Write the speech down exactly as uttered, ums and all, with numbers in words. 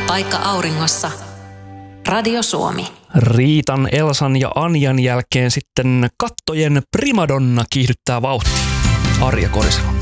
paikka auringossa. Radio Suomi. Riitan, Elsan ja Anjan jälkeen sitten kattojen primadonna kiihdyttää vauhtia. Arja Korisalo.